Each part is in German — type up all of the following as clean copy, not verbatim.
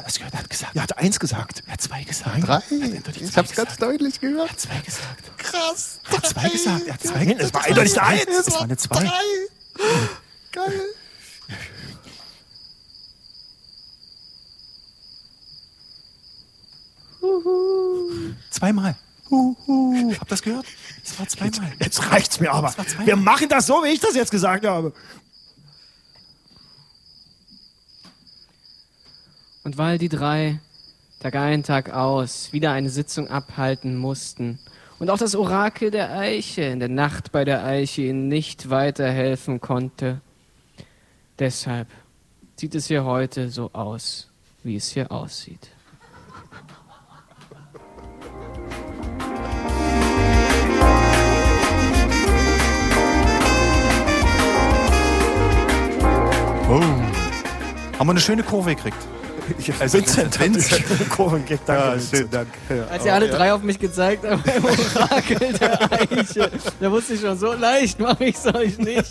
was gehört? Er hat gesagt. Er hat 1 gesagt. Er hat 2 gesagt. 3. Ich hab's ganz deutlich gehört. Er hat 2 gesagt. Krass. Er hat 2 gesagt. Er hat 2 gesagt. Es war eindeutig eine 1. Es war eine 2. 3. Geil. Zweimal. Habt ihr das gehört? Es war 2 Mal. Jetzt reicht's mir aber. Wir machen das so, wie ich das jetzt gesagt habe. Und weil die 3 Tag ein, Tag aus wieder eine Sitzung abhalten mussten und auch das Orakel der Eiche in der Nacht bei der Eiche ihnen nicht weiterhelfen konnte, deshalb sieht es hier heute so aus, wie es hier aussieht. Oh. Haben wir eine schöne Kurve gekriegt. Vincent hat eine Kurve gekriegt. Danke, schönen Dank. Ja. Als ihr alle 3 auf mich gezeigt habt, beim Orakel der Eiche, da wusste ich schon, so leicht mache ich es euch nicht.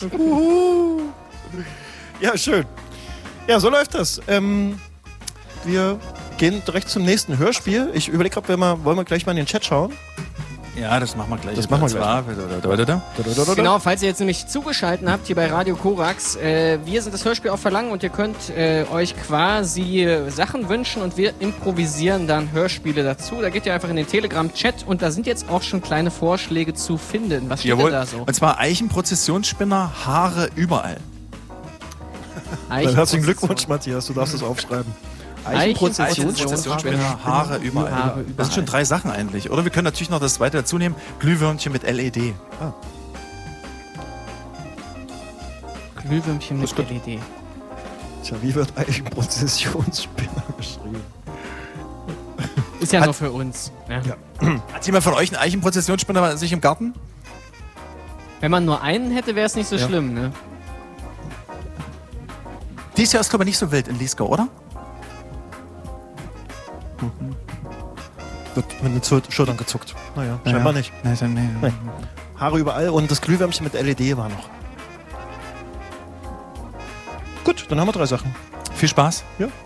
Ja, schön. Ja, so läuft das. Wir gehen direkt zum nächsten Hörspiel. Ich überlege, wollen wir gleich mal in den Chat schauen? Ja, das machen wir gleich. Das machen wir gleich. Genau, falls ihr jetzt nämlich zugeschaltet habt hier bei Radio Korax, wir sind das Hörspiel auf Verlangen und ihr könnt euch quasi Sachen wünschen und wir improvisieren dann Hörspiele dazu. Da geht ihr einfach in den Telegram-Chat und da sind jetzt auch schon kleine Vorschläge zu finden. Was steht denn da so? Und zwar Eichenprozessionsspinner, Haare überall. Herzlichen Glückwunsch, Matthias, du darfst es aufschreiben. Eichenprozessionsspinner, Haare überall. Das sind schon 3 Sachen eigentlich. Oder wir können natürlich noch das zweite dazu nehmen. Glühwürmchen mit LED. Glühwürmchen mit LED. Tja, wie wird Eichenprozessionsspinner geschrieben? Ist ja nur für uns. Ne? Ja. Hat jemand von euch einen Eichenprozessionsspinner bei sich im Garten? Wenn man nur einen hätte, wäre es nicht so schlimm, ne? Dieses Jahr ist, glaube ich, nicht so wild in Liesgau, oder? Wird mit den Schultern gezuckt. Naja, scheinbar nicht. Nee. Haare überall und das Glühwürmchen mit LED war noch. Gut, dann haben wir 3 Sachen. Viel Spaß. Ja.